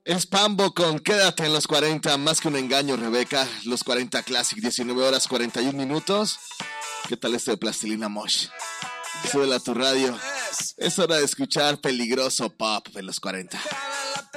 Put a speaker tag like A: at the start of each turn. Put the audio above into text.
A: Es Pambo con Quédate en los 40, más que un engaño, Rebeca. Los 40 Classic, 19 horas 41 minutos. ¿Qué tal de Plastilina Mosh? Súbela a tu radio. Es hora de escuchar peligroso pop de los 40.